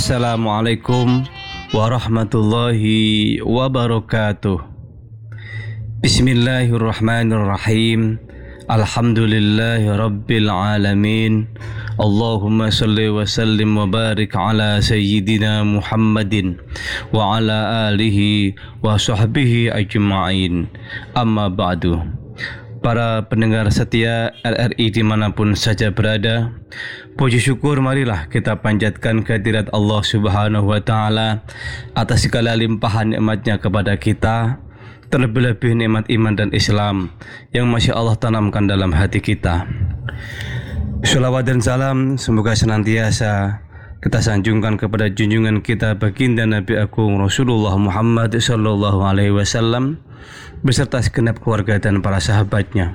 Assalamualaikum warahmatullahi wabarakatuh. Bismillahirrahmanirrahim. Alhamdulillahi rabbil alamin. Allahumma salli wa sallim wa barik ala sayyidina Muhammadin wa ala alihi wa sahbihi ajma'in. Amma ba'du. Para pendengar setia RRI dimanapun saja berada, puji syukur marilah kita panjatkan kehadirat Allah Subhanahu wa Ta'ala atas segala limpahan nikmatnya kepada kita, terlebih-lebih nikmat iman dan Islam yang masih Allah tanamkan dalam hati kita. Shalawat dan salam semoga senantiasa kita sanjungkan kepada junjungan kita baginda Nabi Agung Rasulullah Muhammad sallallahu alaihi wasallam beserta segenap keluarga dan para sahabatnya.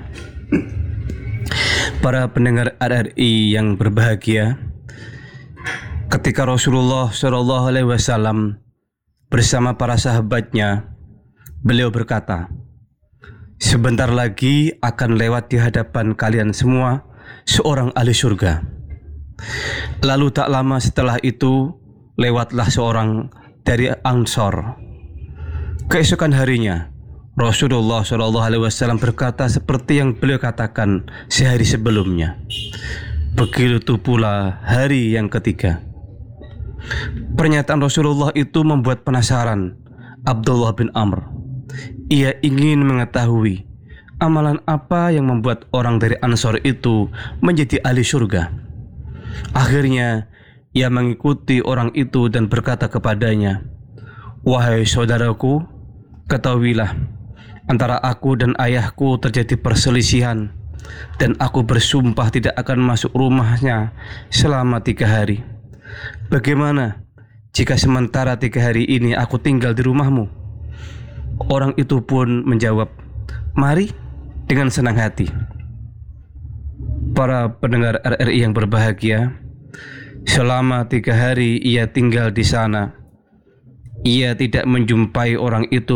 Para pendengar RRI yang berbahagia, ketika Rasulullah sallallahu alaihi wasallam bersama para sahabatnya, beliau berkata, "Sebentar lagi akan lewat di hadapan kalian semua seorang ahli surga. Lalu tak lama setelah itu lewatlah seorang dari Ansor." Keesokan harinya Rasulullah SAW berkata seperti yang beliau katakan sehari sebelumnya. Begitu pula hari yang ketiga. Pernyataan Rasulullah itu membuat penasaran Abdullah bin Amr. Ia ingin mengetahui amalan apa yang membuat orang dari Ansor itu menjadi ahli surga. Akhirnya ia mengikuti orang itu dan berkata kepadanya, "Wahai saudaraku, ketahuilah, antara aku dan ayahku terjadi perselisihan, dan aku bersumpah tidak akan masuk rumahnya selama 3 hari. Bagaimana jika sementara 3 hari ini aku tinggal di rumahmu?" Orang itu pun menjawab, "Mari," dengan senang hati. Para pendengar RRI yang berbahagia, selama 3 hari ia tinggal di sana. Ia tidak menjumpai orang itu